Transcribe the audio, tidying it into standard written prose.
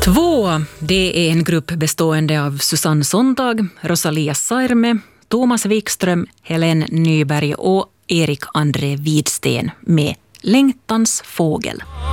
2, det är en grupp bestående av Susanne Sontag, Rosalia Sairme, Thomas Wikström, Helen Nyberg och Erik André Widsten med Längtans fågel.